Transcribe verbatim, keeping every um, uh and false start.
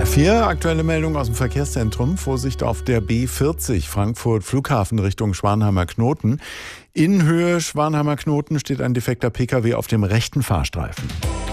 Vier aktuelle Meldungen aus dem Verkehrszentrum. Vorsicht auf der B vierzig Frankfurt Flughafen Richtung Schwanheimer Knoten. In Höhe Schwanheimer Knoten steht ein defekter Pkw auf dem rechten Fahrstreifen.